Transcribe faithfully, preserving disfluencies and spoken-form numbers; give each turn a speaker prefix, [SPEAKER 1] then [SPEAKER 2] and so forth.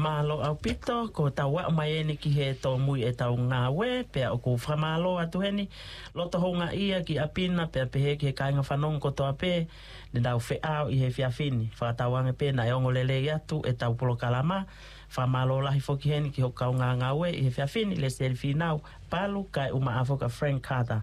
[SPEAKER 1] Malo au pito, ko tawa mai eni ki he tō mui e tau ngā we, pea o ko whamalo atu heni, loto honga ia ki apina, pea pehe ki he kainga whanong ko toa pe, ne dau whe au i he whiawhini, whakatawange pena e ongo lele i atu e tau polo kalama, whamalo lahi foki heni ki ho kau ngā ngā we, i he whiawhini, le seri whinau, palu kai uma afoka Frank Carter.